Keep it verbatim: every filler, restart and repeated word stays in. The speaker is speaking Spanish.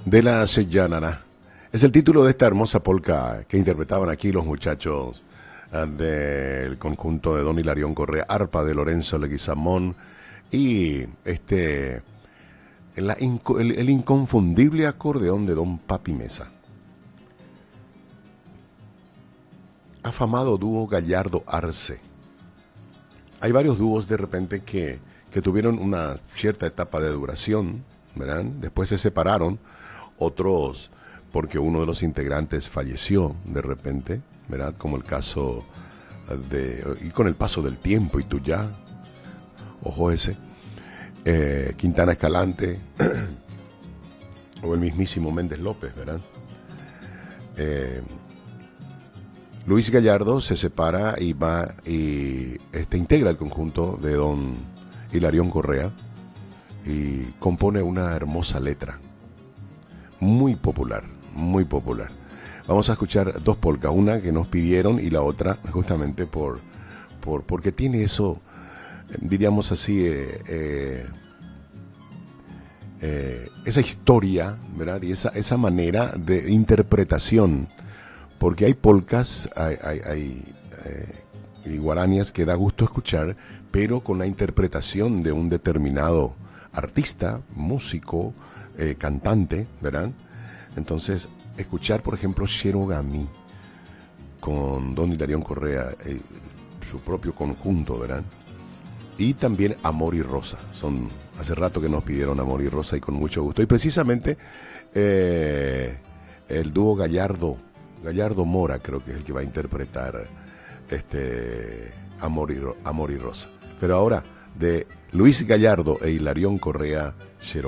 de la Sellanara. Es el título de esta hermosa polca que interpretaban aquí los muchachos uh, del conjunto de Don Hilarión Correa, arpa de Lorenzo Leguizamón y este el, el, el inconfundible acordeón de Don Papi Mesa. Afamado dúo Gallardo Arce. Hay varios dúos de repente que, que tuvieron una cierta etapa de duración, ¿verdad? Después se separaron, otros porque uno de los integrantes falleció de repente, ¿verdad? Como el caso de, y con el paso del tiempo, y tú ya, ojo ese, eh, Quintana Escalante, o el mismísimo Méndez López, ¿verdad? Eh, Luis Gallardo se separa y va y este, integra el conjunto de Don Hilarión Correa y compone una hermosa letra, muy popular, muy popular. Vamos a escuchar dos polcas, una que nos pidieron y la otra justamente por, por porque tiene eso, diríamos así, eh, eh, eh, esa historia, ¿verdad? Y esa, esa manera de interpretación. Porque hay polcas, hay, hay, hay eh, guaranías que da gusto escuchar, pero con la interpretación de un determinado artista, músico, eh, cantante, ¿verdad? Entonces, escuchar, por ejemplo, Xerogami, con Don Hilarión Correa, eh, su propio conjunto, ¿verdad? Y también Amor y Rosa. Son, hace rato que nos pidieron Amor y Rosa y con mucho gusto. Y precisamente eh, el dúo Gallardo, Gallardo Mora creo que es el que va a interpretar este Amor y, Amor y Rosa. Pero ahora, de Luis Gallardo e Hilarión Correa,